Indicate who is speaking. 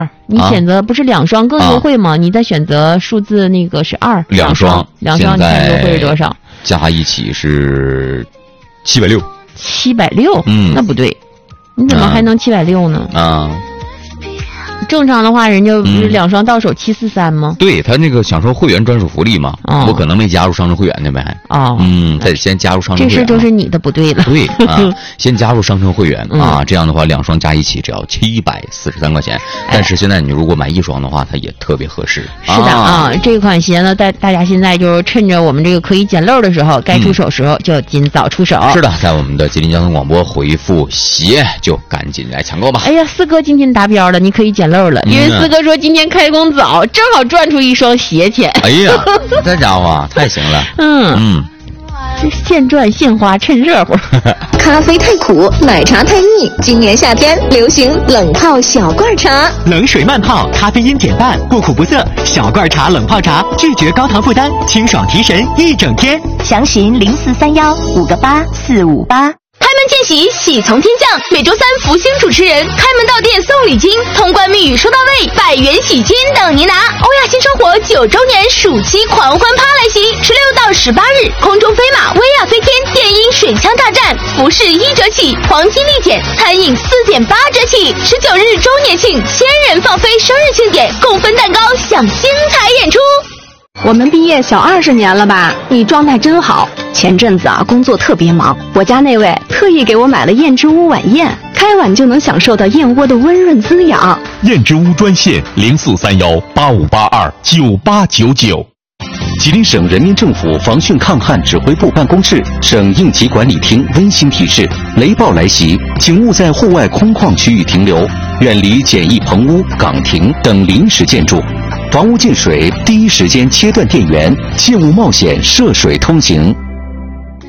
Speaker 1: 你选择不是2双更优惠吗？你再选择数字那个是2，
Speaker 2: 两双，
Speaker 1: 你看优惠是多少？
Speaker 2: 加一起是760。
Speaker 1: 760？那不对，你怎么还能760呢？正常的话，人家不是2双到手743吗？
Speaker 2: 对，他那个享受会员专属福利嘛，我可能没加入商城会员的呗。他得先加入商城会员。
Speaker 1: 这事就是你的不对了。
Speaker 2: 对先加入商城会员这样的话2双加一起只要743块钱。但是现在你如果买1双的话，它也特别合适。
Speaker 1: 是的这款鞋呢，大家现在就趁着我们这个可以捡漏的时候，该出手时候就尽早出手。
Speaker 2: 是的，在我们的吉林交通广播回复鞋就赶紧来抢购吧。
Speaker 1: 哎呀，四哥今天达标了，你可以捡漏了，因为四哥说今天开工早，正好赚出1双鞋钱。
Speaker 2: 哎呀，这家伙太行了。
Speaker 1: 现赚现花，趁热乎。
Speaker 3: 咖啡太苦，奶茶太腻，今年夏天流行冷泡小罐茶，
Speaker 4: 冷水慢泡，咖啡因减半，不苦不涩。小罐茶冷泡茶，拒绝高糖负担，清爽提神一整天。
Speaker 5: 详询0431-58458。
Speaker 6: 开门见喜，喜从天降。每周3福星主持人开门到店送礼金，通关密语收到位，100元喜金等您拿。欧亚新生活9周年暑期狂欢趴来袭，16到18日，空中飞马、薇娅飞天、电音水枪大战，服饰1折起，黄金立减，餐饮4.8折起。19日周年庆，1000人放飞生日庆典，共分蛋糕，享精彩演出。
Speaker 7: 我们毕业小20年了吧？你状态真好。前阵子工作特别忙，我家那位特意给我买了燕之屋晚宴，开碗就能享受到燕窝的温润滋养。
Speaker 8: 燕之屋专线0431-8582-9899。吉林省人民政府防汛抗旱指挥部办公室、省应急管理厅温馨提示：雷暴来袭，请勿在户外空旷区域停留，远离简易棚屋、岗亭等临时建筑。房屋进水，第一时间切断电源，切勿冒险涉水通行。